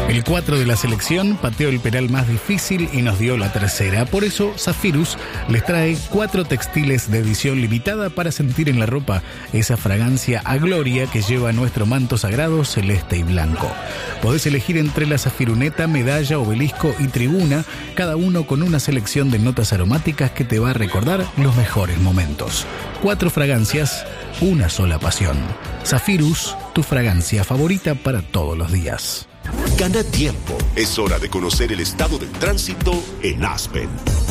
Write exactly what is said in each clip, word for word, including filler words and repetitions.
El cuatro de la selección pateó el penal más difícil y nos dio la tercera. Por eso, Zafirus les trae cuatro textiles de edición limitada para sentir en la ropa esa fragancia a gloria que lleva nuestro manto sagrado celeste y blanco. Podés elegir entre la zafiruneta, medalla, obelisco y tribuna, cada uno con una selección de notas aromáticas que te va a recordar los mejores momentos. Cuatro fragancias, una sola pasión. Zafirus, tu fragancia favorita para todos los días. Gana tiempo. Es hora de conocer el estado del tránsito en Aspen.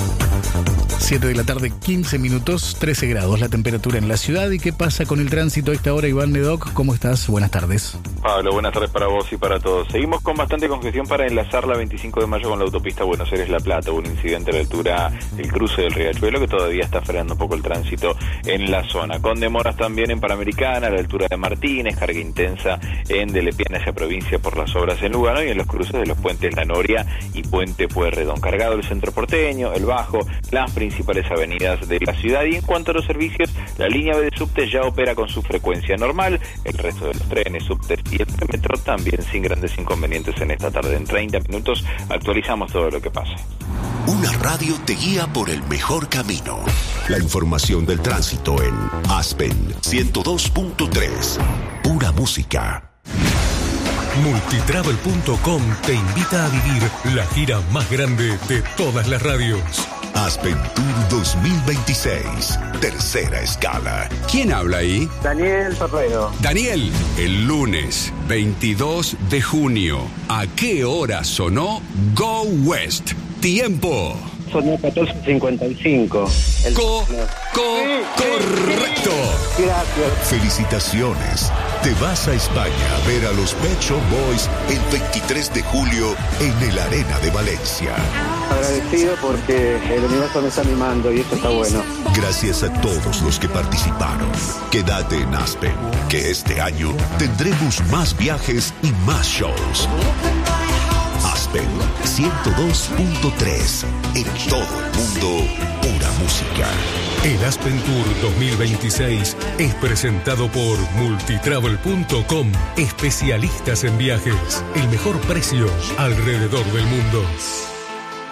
siete de la tarde, quince minutos, trece grados la temperatura en la ciudad. ¿Y qué pasa con el tránsito a esta hora, Iván Nedoc? ¿Cómo estás? Buenas tardes. Pablo, buenas tardes para vos y para todos. Seguimos con bastante congestión para enlazar la veinticinco de mayo con la autopista Buenos Aires-La Plata. Hubo un incidente a la altura del cruce del Riachuelo que todavía está frenando un poco el tránsito en la zona. Con demoras también en Panamericana, a la altura de Martínez, carga intensa en Delepiana hacia provincia por las obras en Lugano y en los cruces de los puentes La Noria y Puente Pueyrredón. Cargado el centro porteño, el Bajo, las principales avenidas de la ciudad. Y en cuanto a los servicios, la línea B de subte ya opera con su frecuencia normal. El resto de los trenes, subtes y el metro también sin grandes inconvenientes en esta tarde. En treinta minutos actualizamos todo lo que pasa. Una radio te guía por el mejor camino. La información del tránsito en Aspen ciento dos punto tres. Pura música. Multitravel punto com te invita a vivir la gira más grande de todas las radios. Aspen Tour dos mil veintiséis, tercera escala. ¿Quién habla ahí? Daniel Ferrero. Daniel, el lunes veintidós de junio, ¿a qué hora sonó Go West? Tiempo. Sonó catorce cincuenta y cinco. El... Co, co, correcto. Gracias. Felicitaciones. Te vas a España a ver a los Pet Shop Boys el veintitrés de julio en el Arena de Valencia. Agradecido porque el universo me está animando y eso está bueno. Gracias a todos los que participaron. Quédate en Aspen, que este año tendremos más viajes y más shows. Aspen ciento dos punto tres. En todo el mundo, pura música. El Aspen Tour dos mil veintiséis es presentado por Multitravel punto com, especialistas en viajes. El mejor precio alrededor del mundo.